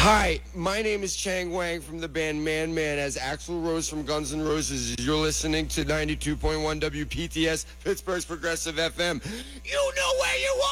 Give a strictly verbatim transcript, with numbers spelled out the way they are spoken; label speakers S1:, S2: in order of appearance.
S1: Hi, my name is Chang Wang from the band Man Man as Axl Rose from Guns N' Roses. You're listening to ninety-two point one W P T S, Pittsburgh's Progressive F M. You know where you are!